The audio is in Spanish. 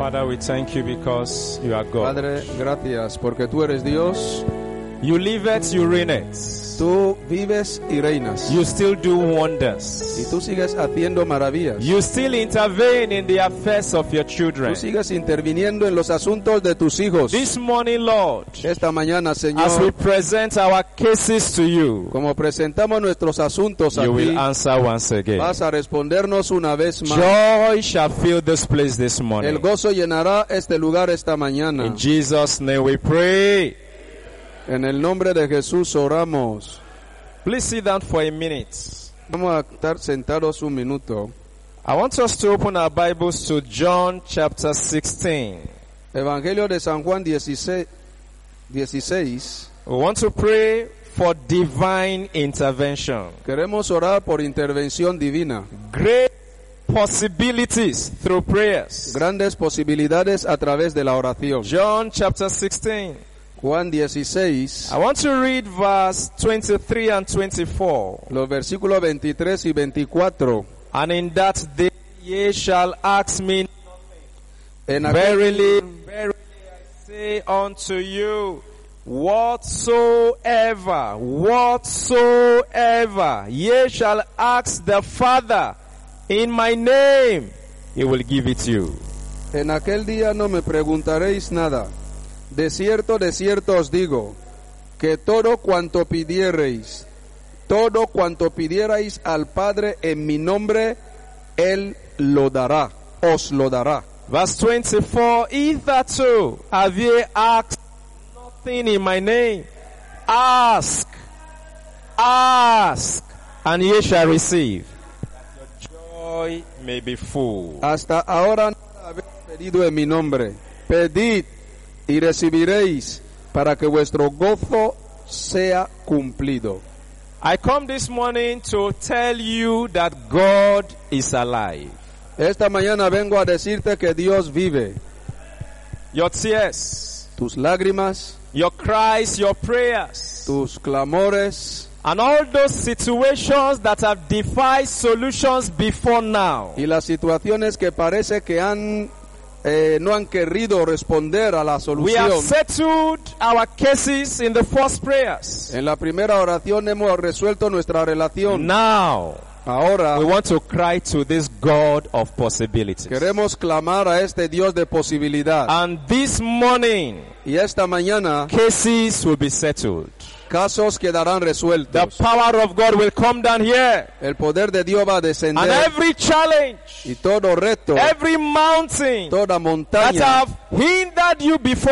Father, we thank you because you are God. Padre, gracias porque tú eres Dios. You liveth, you reigneth. Tú vives y reinas. You still do wonders. Y tú sigues haciendo maravillas. You still intervene in the affairs of your children. Tú sigues interviniendo en los asuntos de tus hijos. This morning, Lord, Esta mañana, as we Señor, present our cases to you, como presentamos nuestros asuntos a you will ti, answer once again. vas a respondernos una vez más. Joy shall fill this place this El morning. gozo llenará este lugar esta mañana. In Jesus' name we pray. En el nombre de Jesús oramos. Please sit down for a minute. Vamos a estar sentados un minuto. I want us to open our Bibles to John chapter 16. Evangelio de San Juan 16. We want to pray for divine intervention. Queremos orar por intervención divina. Great possibilities through prayers. Grandes posibilidades a través de la oración. John chapter 16. Juan 16, I want to read verse 23 and 24. los versículos 23 y 24. And in that day ye shall ask me En verily, aquel, verily I say unto you, whatsoever ye shall ask the Father in my name, he will give it you. en aquel día no me preguntaréis nada. De cierto os digo, que todo cuanto pidierais al Padre en mi nombre, Él lo dará, os lo dará. Verse 24, hitherto have ye asked nothing in my name. Ask, and ye shall receive, that your joy may be full. Hasta ahora no habéis pedido en mi nombre. Pedid y recibiréis, para que vuestro gozo sea cumplido. I come this morning to tell you that God is alive. Esta mañana vengo a decirte que Dios vive. Your tears, Tus lágrimas, your cries, your prayers, tus clamores and all those situations that have defied solutions before now. y las situaciones que parece que no han querido responder a la We have solución. settled our cases in the first prayers. En la primera oración hemos resuelto nuestra relación. Now, Ahora we want to cry to this God of possibilities. queremos clamar a este Dios de posibilidad. And this morning, Y esta mañana cases will be settled. casos quedarán The resueltos. power of God will come down here. El poder de Dios va a And descender. every challenge, Y todo reto, every mountain toda that montaña have hindered you before